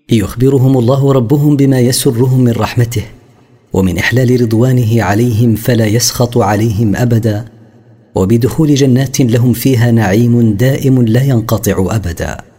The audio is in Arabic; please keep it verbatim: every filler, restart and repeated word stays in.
يخبرهم الله ربهم بما يسرهم من رحمته ومن إحلال رضوانه عليهم فلا يسخط عليهم أبدا، وبدخول جنات لهم فيها نعيم دائم لا ينقطع أبدا.